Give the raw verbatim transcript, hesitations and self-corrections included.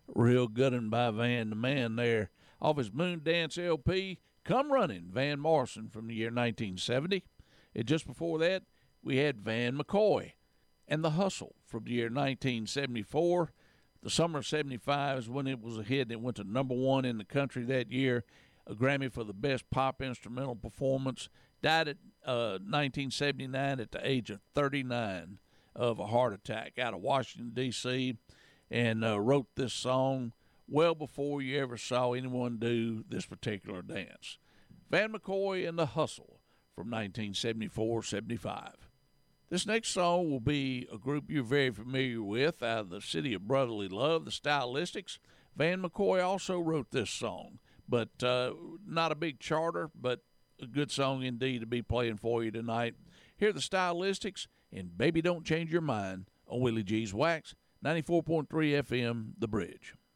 Real good one by Van the Man there. Off his Moon Dance L P, Come Running, Van Morrison from the year nineteen seventy. And just before that, we had Van McCoy and The Hustle from the year nineteen seventy-four. The summer of seventy-five is when it was a hit. It went to number one in the country that year. A Grammy for the best pop instrumental performance. Died at uh, nineteen seventy-nine at the age of thirty-nine of a heart attack out of Washington, D C, and uh, wrote this song well before you ever saw anyone do this particular dance. Van McCoy and The Hustle from nineteen seventy-four seventy-five. This next song will be a group you're very familiar with out of the city of brotherly love, the Stylistics. Van McCoy also wrote this song, but uh, not a big charter, but a good song indeed to be playing for you tonight. Here are the Stylistics and Baby Don't Change Your Mind on Willie G's Wax, ninety-four point three F M, The Bridge.